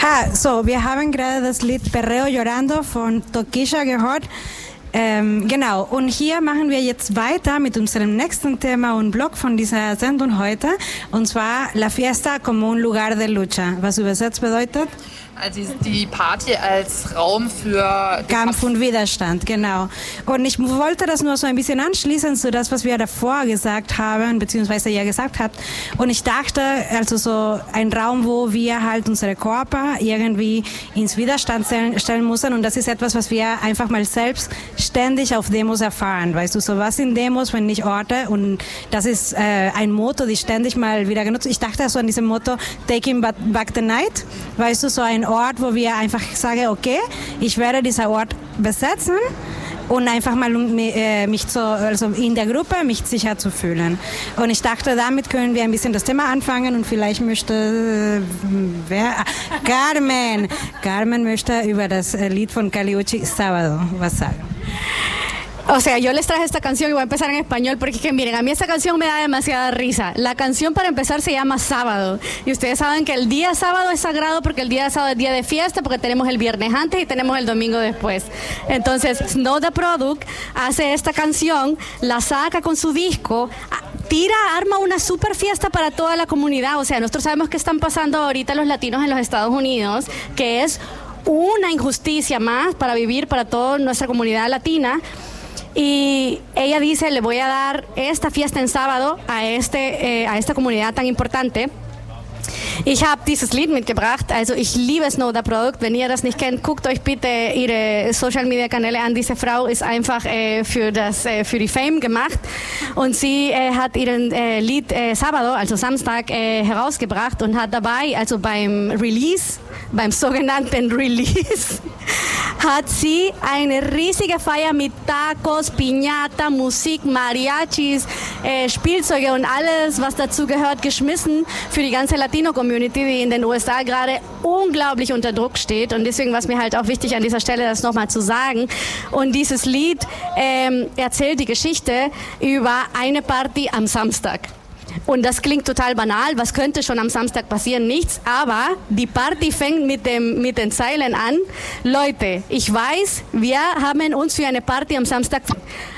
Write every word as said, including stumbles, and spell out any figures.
Ah, so, wir haben gerade das Lied Perreo Llorando von Toquilla gehört. Ähm, genau, und hier machen wir jetzt weiter mit unserem nächsten Thema und Blog von dieser Sendung heute, und zwar La Fiesta como un lugar de lucha, was übersetzt bedeutet? Also die Party als Raum für Kampf und Widerstand, genau. Und ich wollte das nur so ein bisschen anschließen zu das, was wir davor gesagt haben, beziehungsweise ihr gesagt habt. Und ich dachte, also so ein Raum, wo wir halt unsere Körper irgendwie ins Widerstand stellen müssen. Und das ist etwas, was wir einfach mal selbst ständig auf Demos erfahren. Weißt du, so was sind Demos, wenn nicht Orte? Und das ist äh, ein Motto, die ständig mal wieder genutzt. Ich dachte so an diesem Motto, Taking Back the Night. Weißt du, so ein Ort, wo wir einfach sagen, okay, ich werde diesen Ort besetzen und einfach mal äh, mich zu, also in der Gruppe mich sicher zu fühlen. Und ich dachte, damit können wir ein bisschen das Thema anfangen und vielleicht möchte äh, wer? Carmen, Carmen möchte über das Lied von Kali Uchis Sábado was sagen. O sea, yo les traje esta canción y voy a empezar en español porque es que miren, a mí esta canción me da demasiada risa. La canción para empezar se llama Sábado y ustedes saben que el día sábado es sagrado porque el día sábado es día de fiesta, porque tenemos el viernes antes y tenemos el domingo después. Entonces, Snow the Product hace esta canción, la saca con su disco, tira, arma una super fiesta para toda la comunidad. O sea, nosotros sabemos que están pasando ahorita los latinos en los Estados Unidos, que es una injusticia más para vivir para toda nuestra comunidad latina. Y ella dice, le voy a dar esta fiesta en sábado a, este, eh, a esta comunidad tan importante. Ich habe dieses Lied mitgebracht, also ich liebe Snow the Product. Wenn ihr das nicht kennt, guckt euch bitte ihre Social Media Kanäle an. Diese Frau ist einfach äh, für, das, äh, für die Fame gemacht und sie äh, hat ihren äh, Lied äh, Sábado, also Samstag, äh, herausgebracht und hat dabei, also beim Release, beim sogenannten Release, hat sie eine riesige Feier mit Tacos, Piñata, Musik, Mariachis, äh, Spielzeuge und alles, was dazu gehört, geschmissen für die ganze Latino-Community, die in den U S A gerade unglaublich unter Druck steht. Und deswegen war es mir halt auch wichtig, an dieser Stelle das nochmal zu sagen. Und dieses Lied ähm, erzählt die Geschichte über eine Party am Samstag. Und das klingt total banal, was könnte schon am Samstag passieren? Nichts, aber die Party fängt mit, dem, mit den Zeilen an. Leute, ich weiß, wir haben uns für eine Party am Samstag